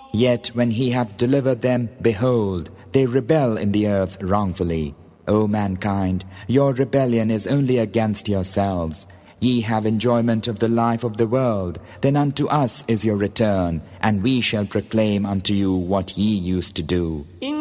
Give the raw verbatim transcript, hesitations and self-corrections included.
Yet when he hath delivered them, behold, they rebel in the earth wrongfully. O mankind, your rebellion is only against yourselves. Ye have enjoyment of the life of the world, then unto us is your return, and we shall proclaim unto you what ye used to do.